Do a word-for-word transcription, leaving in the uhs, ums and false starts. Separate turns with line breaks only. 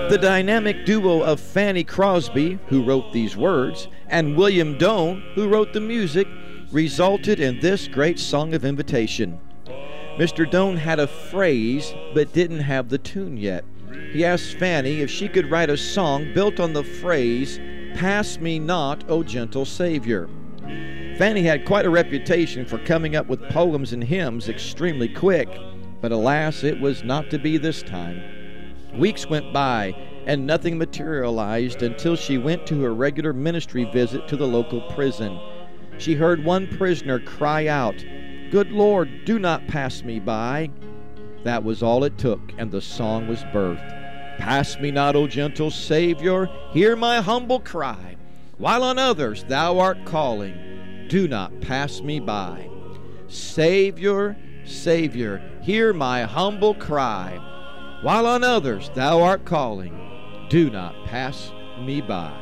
The dynamic duo of Fanny Crosby, who wrote these words, and William Doan, who wrote the music, resulted in this great song of invitation. Mister Doan had a phrase but didn't have the tune yet. He asked Fanny if she could write a song built on the phrase, "Pass me not, O gentle Savior." Fanny had quite a reputation for coming up with poems and hymns extremely quick, but alas, it was not to be this time. Weeks went by, and nothing materialized until she went to her regular ministry visit to the local prison. She heard one prisoner cry out, "Good Lord, do not pass me by." That was all it took, and the song was birthed. Pass me not, O gentle Savior, hear my humble cry. While on others thou art calling, do not pass me by. Savior, Savior, hear my humble cry. While on others thou art calling, do not pass me by.